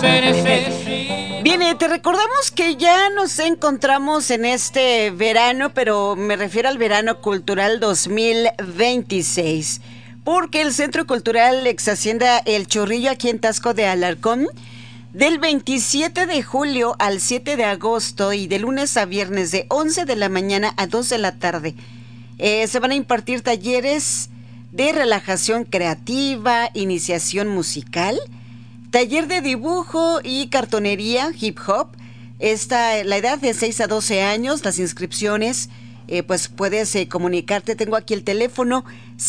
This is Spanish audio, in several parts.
Bien, te recordamos que ya nos encontramos en este verano, pero me refiero al verano cultural 2026, porque el Centro Cultural Ex Hacienda El Chorrillo, aquí en Taxco de Alarcón, del 27 de julio al 7 de agosto y de lunes a viernes de 11 de la mañana a 2 de la tarde, se van a impartir talleres de relajación creativa, iniciación musical, taller de dibujo y cartonería hip hop. La edad de 6 a 12 años, las inscripciones, pues puedes comunicarte. Tengo aquí el teléfono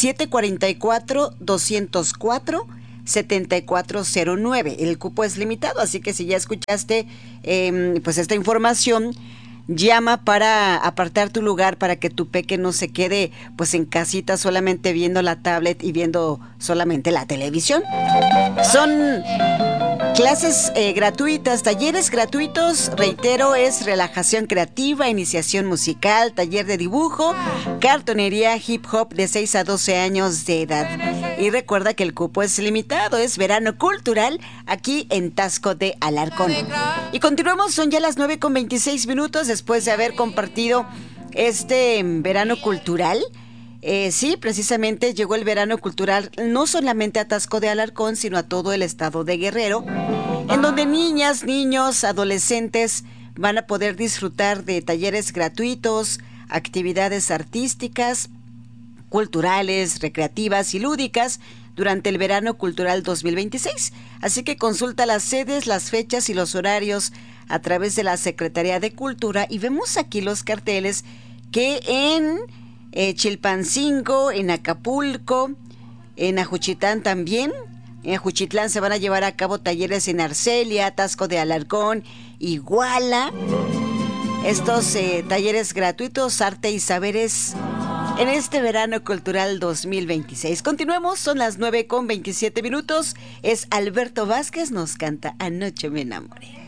744-204-7409. El cupo es limitado, así que si ya escuchaste pues esta información, llama para apartar tu lugar para que tu peque no se quede pues en casita solamente viendo la tablet y viendo solamente la televisión. Son clases gratuitas, talleres gratuitos, reitero, es relajación creativa, iniciación musical, taller de dibujo, cartonería, hip hop de 6 a 12 años de edad. Y recuerda que el cupo es limitado, es verano cultural aquí en Taxco de Alarcón. Y continuamos, son ya las 9:26 después de haber compartido este verano cultural. Sí, precisamente llegó el verano cultural no solamente a Taxco de Alarcón, sino a todo el estado de Guerrero, en donde niñas, niños, adolescentes van a poder disfrutar de talleres gratuitos, actividades artísticas, culturales, recreativas y lúdicas durante el verano cultural 2026. Así que consulta las sedes, las fechas y los horarios a través de la Secretaría de Cultura, y vemos aquí los carteles que en Chilpancingo, en Acapulco, en Ajuchitán también. En Ajuchitlán se van a llevar a cabo talleres en Arcelia, Taxco de Alarcón, Iguala. Estos talleres gratuitos, arte y saberes en este verano cultural 2026. Continuemos, son las 9:27. Es Alberto Vázquez, nos canta Anoche me enamoré.